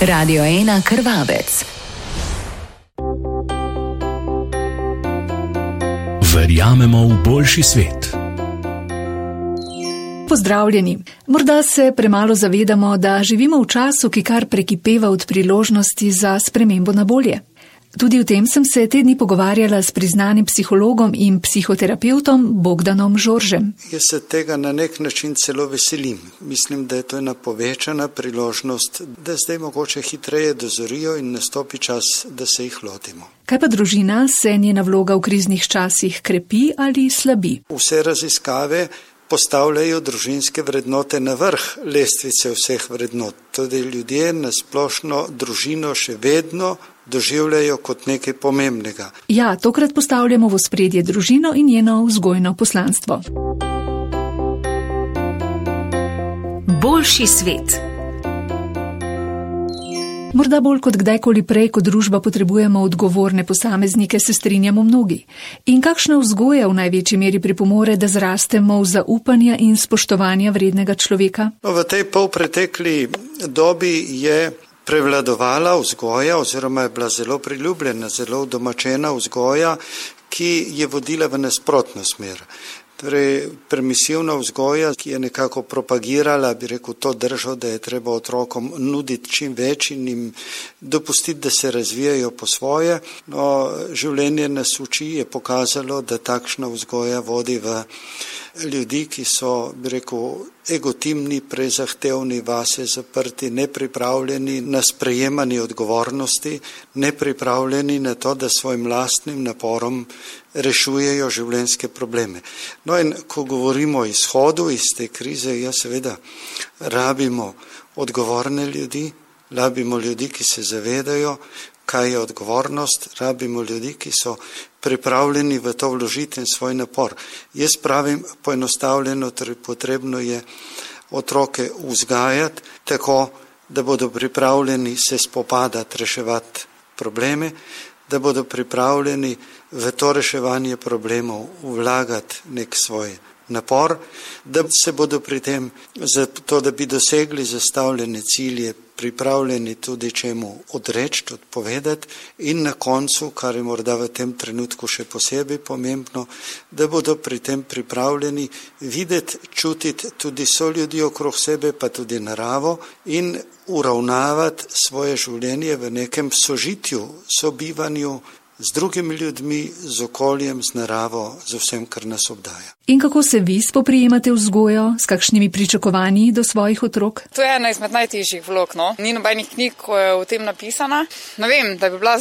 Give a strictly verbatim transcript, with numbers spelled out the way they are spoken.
Radio ena Krvavec. Verjamemo v boljši svet. Pozdravljeni. Morda se premalo zavedamo, da živimo v času, ki kar prekipeva od priložnosti za spremembo na bolje. Tudi o tem sem se te dni pogovarjala s priznanim psihologom in psihoterapeutom Bogdanom Žoržem. Jaz se tega na nek način celo veselim. Mislim, da je to ena povečana priložnost, da zdaj mogoče hitreje dozorijo in nastopi čas, da se jih lotimo. Kaj pa družina, se njena vloga v kriznih časih krepi ali slabi? Vse raziskave postavljajo družinske vrednote na vrh lestvice vseh vrednot. Tudi ljudje na splošno družino še vedno doživljajo kot nekaj pomembnega. Ja, tokrat postavljamo v ospredje družino in njeno vzgojno poslanstvo. Boljši svet. Morda bolj kot kdajkoli prej, kot družba potrebujemo odgovorne posameznike, se strinjamo mnogi. In kakšna vzgoja v največji meri pripomore, da zrastemo v zaupanja in spoštovanja vrednega človeka? No, v tej polpretekli dobi je prevladovala vzgoja oziroma je bila zelo priljubljena, zelo udomačena vzgoja, ki je vodila v nasprotno smer. Torej, permisivna vzgoja, ki je nekako propagirala, bi rekel, to držo, da je treba otrokom nuditi čim več in jim dopustiti, da se razvijajo po svoje. No, življenje nas uči, je pokazalo, da takšna vzgoja vodi v ljudi, ki so, bi rekel, egotimni, prezahtevni, vase zaprti, nepripravljeni na sprejemanje odgovornosti, nepripravljeni na to, da svojim lastnim naporom rešujejo življenjske probleme. No in ko govorimo o izhodu iz te krize, ja seveda rabimo odgovorne ljudi, rabimo ljudi, ki se zavedajo, kaj je odgovornost, rabimo ljudi, ki so pripravljeni v to vložiti in svoj napor. Jaz pravim poenostavljeno, torej potrebno je otroke vzgajati tako, da bodo pripravljeni se spopadati, reševati probleme, da bodo pripravljeni v to reševanje problemov vlagati nek svoj napor, da se bodo pri tem, zato da bi dosegli zastavljene cilje, pripravljeni tudi čemu odreči, odpovedati in na koncu, kar je morda v tem trenutku še posebej pomembno, da bodo pri tem pripravljeni videti, čutiti tudi soljudi okrog sebe, pa tudi naravo in uravnavati svoje življenje v nekem sožitju, sobivanju z drugimi ljudmi, z okoljem, z naravo, z vsem, kar nas obdaja. In kako se vi spoprijemate vzgojo, s kakšnimi pričakovanji do svojih otrok? To je ena izmed najtežjih vlog, no. Ni nobenih knjig, ko je o tem napisana. Ne vem, da bi bila